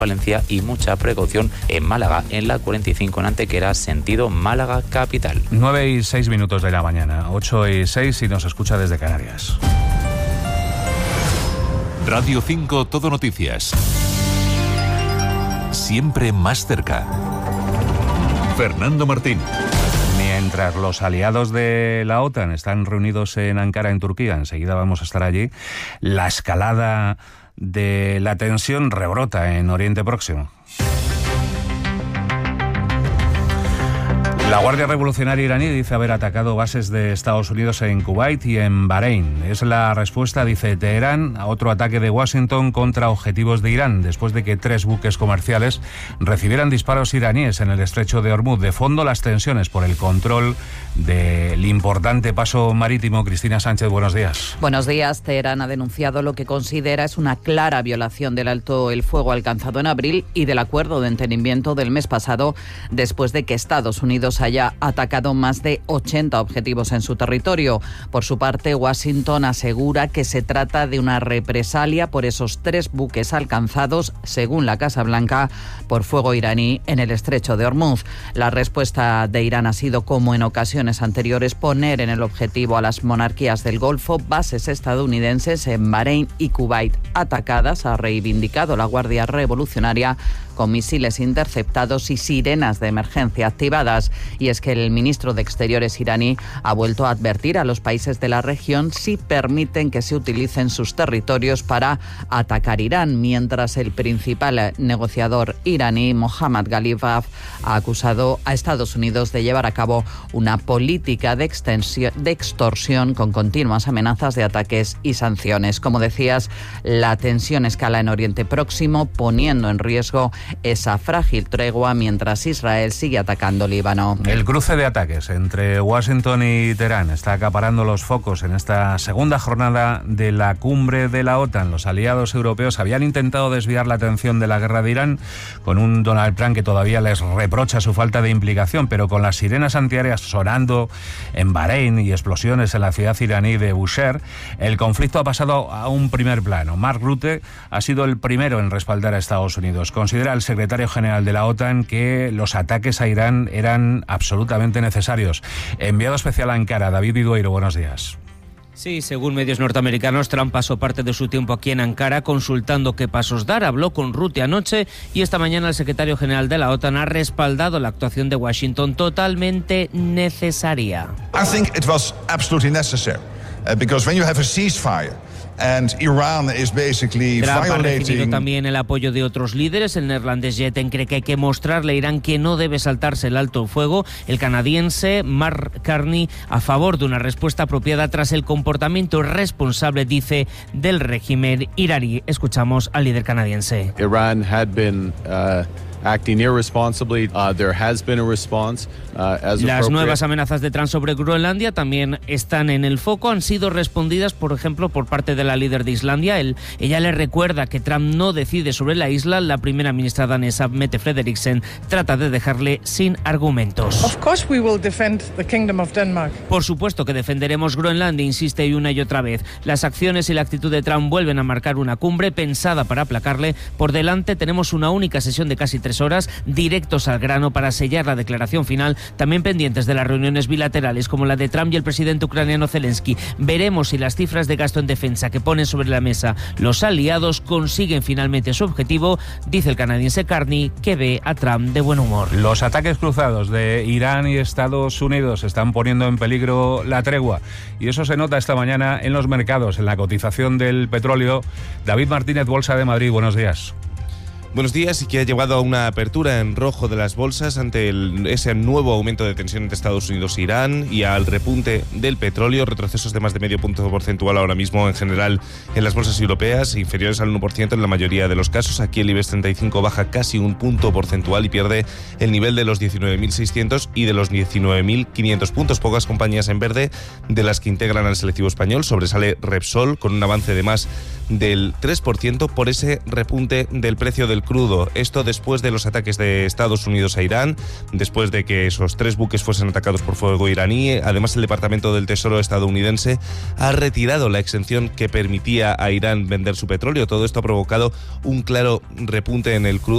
Valencia y mucha precaución en Málaga, en la 45 en Antequera, sentido Málaga capital. 9:06 de la mañana, 8:06 si nos escucha desde Canarias. Radio 5 Todo Noticias. Siempre más cerca. Fernando Martín. Mientras los aliados de la OTAN están reunidos en Ankara, en Turquía, enseguida vamos a estar allí, la escalada de la tensión rebrota en Oriente Próximo. La Guardia Revolucionaria iraní dice haber atacado bases de Estados Unidos en Kuwait y en Bahrein. Es la respuesta, dice Teherán, a otro ataque de Washington contra objetivos de Irán, después de que 3 buques comerciales recibieran disparos iraníes en el estrecho de Hormuz. De fondo, las tensiones por el control del importante paso marítimo. Cristina Sánchez, buenos días. Buenos días. Teherán ha denunciado lo que considera es una clara violación del alto el fuego alcanzado en abril y del acuerdo de entendimiento del mes pasado, después de que Estados Unidos haya atacado más de 80 objetivos en su territorio. Por su parte, Washington asegura que se trata de una represalia por esos 3 buques alcanzados, según la Casa Blanca, por fuego iraní en el estrecho de Hormuz. La respuesta de Irán ha sido, como en ocasiones anteriores, poner en el objetivo a las monarquías del Golfo, bases estadounidenses en Bahrein y Kuwait atacadas, ha reivindicado la Guardia Revolucionaria, con misiles interceptados y sirenas de emergencia activadas. Y es que el ministro de Exteriores iraní ha vuelto a advertir a los países de la región si permiten que se utilicen sus territorios para atacar Irán, mientras el principal negociador iraní, Mohammad Ghalibaf, ha acusado a Estados Unidos de llevar a cabo una política de extorsión con continuas amenazas de ataques y sanciones. Como decías, la tensión escala en Oriente Próximo, poniendo en riesgo esa frágil tregua mientras Israel sigue atacando Líbano. El cruce de ataques entre Washington y Teherán está acaparando los focos en esta segunda jornada de la cumbre de la OTAN. Los aliados europeos habían intentado desviar la atención de la guerra de Irán con un Donald Trump que todavía les reprocha su falta de implicación, pero con las sirenas antiaéreas sonando en Bahrein y explosiones en la ciudad iraní de Bushehr, el conflicto ha pasado a un primer plano. Mark Rutte ha sido el primero en respaldar a Estados Unidos. Considera el secretario general de la OTAN que los ataques a Irán eran absolutamente necesarios. Enviado especial a Ankara, David Vidueiro, buenos días. Sí, según medios norteamericanos, Trump pasó parte de su tiempo aquí en Ankara consultando qué pasos dar. Habló con Rutte anoche y esta mañana el secretario general de la OTAN ha respaldado la actuación de Washington, totalmente necesaria. I think it was absolutely necessary because when you have a ceasefire and Iran is basically Trump ha recibido violating... también el apoyo de otros líderes. El neerlandés Jeten cree que hay que mostrarle a Irán que no debe saltarse el alto fuego. El canadiense Mark Carney a favor de una respuesta apropiada tras el comportamiento irresponsable, dice, del régimen iraní. Escuchamos al líder canadiense. Iran had been acting irresponsibly. There has been a response as Las nuevas amenazas de Trump sobre Groenlandia también están en el foco. Han sido respondidas, por ejemplo, por parte de la líder de Islandia. Ella le recuerda que Trump no decide sobre la isla. La primera ministra danesa, Mette Frederiksen, trata de dejarle sin argumentos. Of course we will defend the Kingdom of Denmark. Por supuesto que defenderemos Groenlandia, insiste una y otra vez. Las acciones y la actitud de Trump vuelven a marcar una cumbre pensada para aplacarle. Por delante tenemos una única sesión de casi 3 horas, directos al grano para sellar la declaración final, también pendientes de las reuniones bilaterales como la de Trump y el presidente ucraniano Zelensky. Veremos si las cifras de gasto en defensa que ponen sobre la mesa los aliados consiguen finalmente su objetivo, dice el canadiense Carney, que ve a Trump de buen humor. Los ataques cruzados de Irán y Estados Unidos están poniendo en peligro la tregua y eso se nota esta mañana en los mercados, en la cotización del petróleo. David Martínez, Bolsa de Madrid, buenos días. Buenos días, y que ha llevado a una apertura en rojo de las bolsas ante ese nuevo aumento de tensión entre Estados Unidos e Irán y al repunte del petróleo, retrocesos de más de medio punto porcentual ahora mismo en general en las bolsas europeas, inferiores al 1% en la mayoría de los casos. Aquí el IBEX 35 baja casi un punto porcentual y pierde el nivel de los 19.600 y de los 19.500 puntos. Pocas compañías en verde de las que integran al selectivo español. Sobresale Repsol con un avance de más del 3% por ese repunte del precio del crudo. Esto después de los ataques de Estados Unidos a Irán, después de que esos 3 buques fuesen atacados por fuego iraní. Además, el Departamento del Tesoro estadounidense ha retirado la exención que permitía a Irán vender su petróleo. Todo esto ha provocado un claro repunte en el crudo.